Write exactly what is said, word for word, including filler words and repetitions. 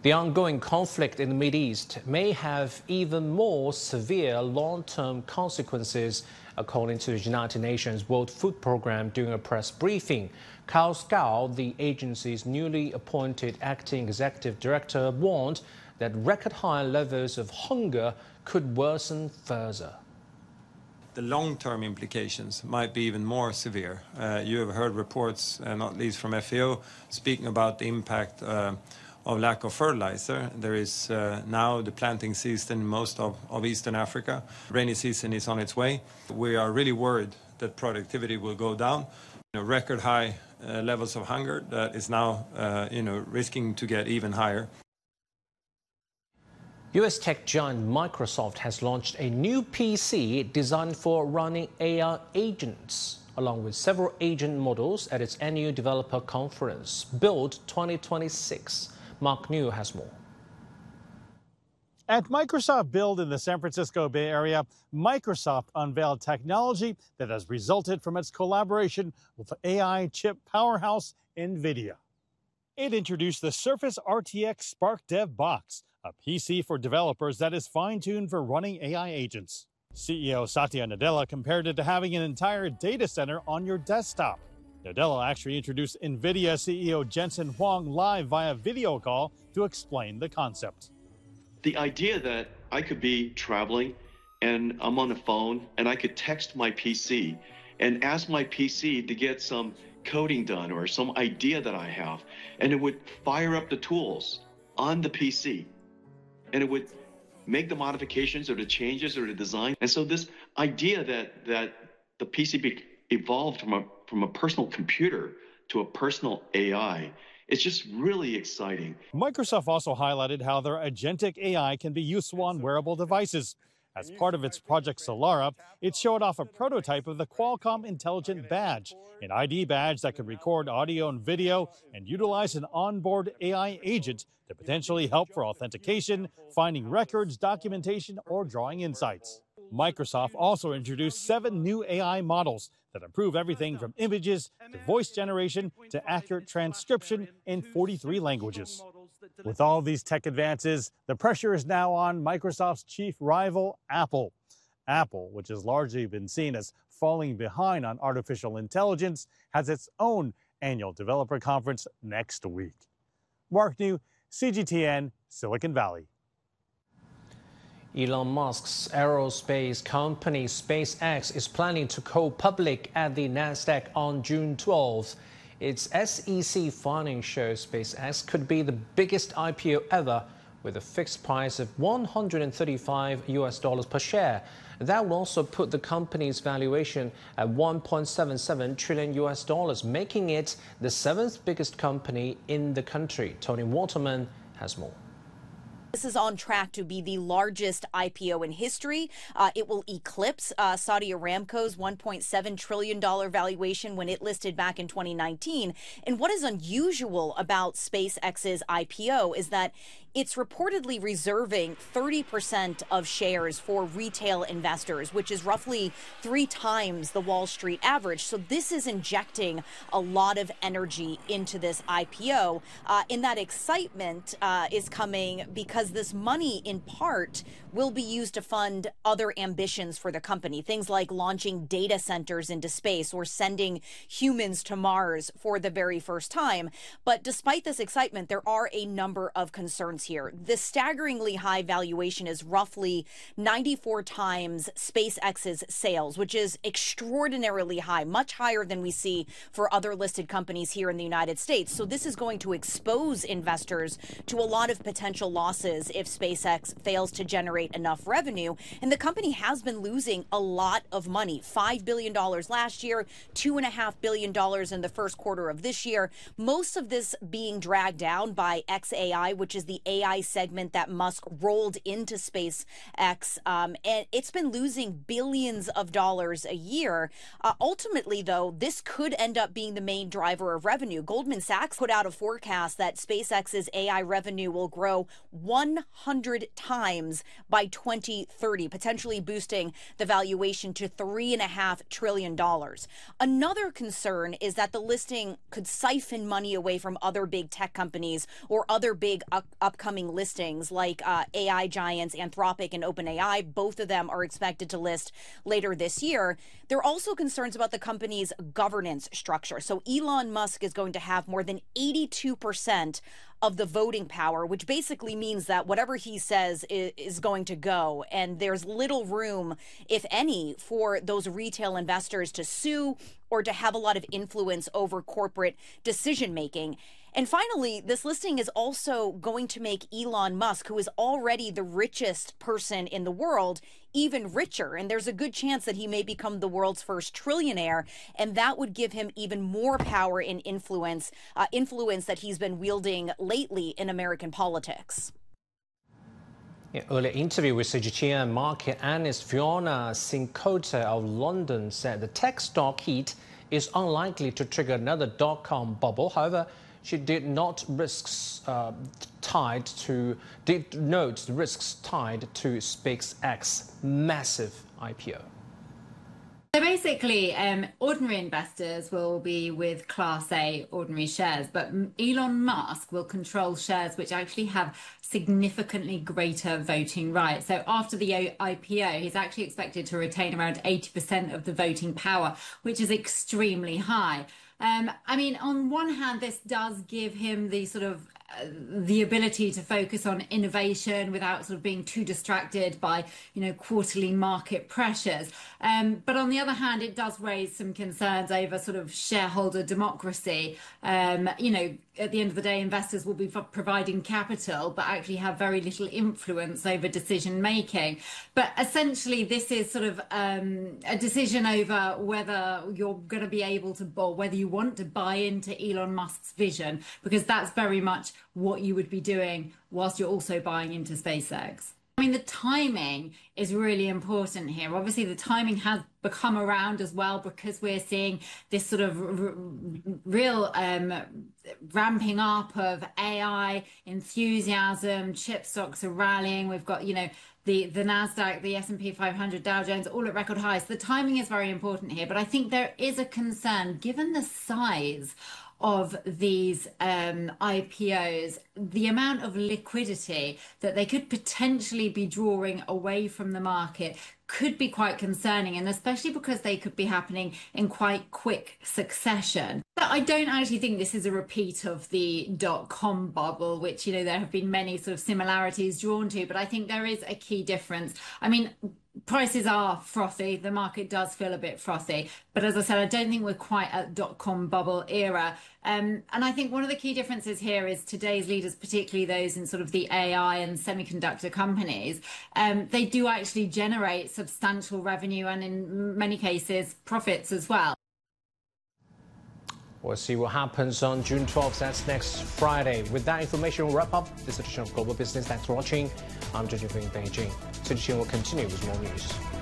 The ongoing conflict in the Middle East may have even more severe long-term consequences, according to the United Nations World Food Programme during a press briefing. Carl Skau, the agency's newly appointed acting executive director, warned that record-high levels of hunger could worsen further. The long-term implications might be even more severe. Uh, you have heard reports, uh, not least from F A O, speaking about the impact uh, of lack of fertilizer. There is uh, now the planting season in most of, of Eastern Africa. Rainy season is on its way. We are really worried that productivity will go down. You know, record high uh, levels of hunger that is now uh, you know, risking to get even higher. U S tech giant Microsoft has launched a new P C designed for running A I agents, along with several agent models at its annual developer conference, Build twenty twenty-six. Mark New has more. At Microsoft Build in the San Francisco Bay Area, Microsoft unveiled technology that has resulted from its collaboration with A I chip powerhouse NVIDIA. It introduced the Surface R T X Spark Dev Box, a P C for developers that is fine-tuned for running A I agents. C E O Satya Nadella compared it to having an entire data center on your desktop. Nadella actually introduced NVIDIA C E O Jensen Huang live via video call to explain the concept. The idea that I could be traveling and I'm on the phone and I could text my P C and ask my P C to get some coding done or some idea that I have, and it would fire up the tools on the P C and it would make the modifications or the changes or the design. And so this idea that that the P C be evolved from a from a personal computer to a personal A I, it's just really exciting. Microsoft also highlighted how their agentic A I can be useful on wearable devices. As part of its Project Solara, it showed off a prototype of the Qualcomm Intelligent Badge, an I D badge that can record audio and video and utilize an onboard A I agent to potentially help for authentication, finding records, documentation, or drawing insights. Microsoft also introduced seven new A I models that improve everything from images to voice generation to accurate transcription in forty-three languages. With all these tech advances, the pressure is now on Microsoft's chief rival, Apple. Apple, which has largely been seen as falling behind on artificial intelligence, has its own annual developer conference next week. Mark New, C G T N, Silicon Valley. Elon Musk's aerospace company SpaceX is planning to go public at the NASDAQ on June twelfth. Its S E C filing shows SpaceX could be the biggest I P O ever, with a fixed price of one hundred thirty-five U S dollars per share. That will also put the company's valuation at one point seven seven trillion U S dollars, making it the seventh biggest company in the country. Tony Waterman has more. This is on track to be the largest I P O in history. Uh, it will eclipse uh, Saudi Aramco's one point seven trillion dollars valuation when it listed back in twenty nineteen. And what is unusual about SpaceX's I P O is that it's reportedly reserving thirty percent of shares for retail investors, which is roughly three times the Wall Street average. So this is injecting a lot of energy into this I P O. Uh, and that excitement uh, is coming because this money, in part, will be used to fund other ambitions for the company, things like launching data centers into space or sending humans to Mars for the very first time. But despite this excitement, there are a number of concerns here. The staggeringly high valuation is roughly ninety-four times SpaceX's sales, which is extraordinarily high, much higher than we see for other listed companies here in the United States. So this is going to expose investors to a lot of potential losses if SpaceX fails to generate enough revenue. And the company has been losing a lot of money, five billion dollars last year, two point five billion dollars in the first quarter of this year. Most of this being dragged down by X A I, which is the A I segment that Musk rolled into SpaceX. Um, and it's been losing billions of dollars a year. Uh, ultimately, though, this could end up being the main driver of revenue. Goldman Sachs put out a forecast that SpaceX's A I revenue will grow one hundred times by twenty thirty, potentially boosting the valuation to three and a half trillion dollars. Another concern is that the listing could siphon money away from other big tech companies or other big up- upcoming upcoming listings like uh, A I giants Anthropic and OpenAI. Both of them are expected to list later this year. There are also concerns about the company's governance structure. So Elon Musk is going to have more than eighty-two percent of the voting power, which basically means that whatever he says is, is going to go. And there's little room, if any, for those retail investors to sue or to have a lot of influence over corporate decision making. And finally, this listing is also going to make Elon Musk, who is already the richest person in the world, even richer. And there's a good chance that he may become the world's first trillionaire. And that would give him even more power and influence, uh, influence that he's been wielding lately in American politics. In an earlier interview with C G T N, market analyst Fiona Cincotta of London said the tech stock heat is unlikely to trigger another dot-com bubble. However, she did not risks uh, tied to did note the risks tied to SpaceX massive I P O. So basically, um, ordinary investors will be with Class A ordinary shares, but Elon Musk will control shares which actually have significantly greater voting rights. So after the I P O, he's actually expected to retain around eighty percent of the voting power, which is extremely high. Um, I mean, on one hand, this does give him the sort of uh, the ability to focus on innovation without sort of being too distracted by, you know, quarterly market pressures. Um, but on the other hand, it does raise some concerns over sort of shareholder democracy. Um, you know, at the end of the day, investors will be providing capital, but actually have very little influence over decision making. But essentially, this is sort of um, a decision over whether you're going to be able to, or whether you want to buy into Elon Musk's vision, because that's very much what you would be doing whilst you're also buying into SpaceX. I mean, the timing is really important here. Obviously, the timing has become around as well because we're seeing this sort of r real um, ramping up of A I enthusiasm. Chip stocks are rallying. We've got, you know, the, the NASDAQ, the S and P five hundred, Dow Jones, all at record highs. The timing is very important here. But I think there is a concern, given the size of these um, I P Os, the amount of liquidity that they could potentially be drawing away from the market could be quite concerning, and especially because they could be happening in quite quick succession. But I don't actually think this is a repeat of the dot-com bubble, which, you know, there have been many sort of similarities drawn to, but I think there is a key difference. I mean, prices are frothy, the market does feel a bit frothy, but as I said, I don't think we're quite at dot-com bubble era. Um, and I think one of the key differences here is today's leaders, particularly those in sort of the A I and semiconductor companies, um, they do actually generate substantial revenue and in many cases profits as well. We'll see what happens on June twelfth. That's next Friday. With that information, we'll wrap up this edition of Global Business. Thanks for watching. I'm Zheng Jingfeng in Beijing. C G T N will continue with more news.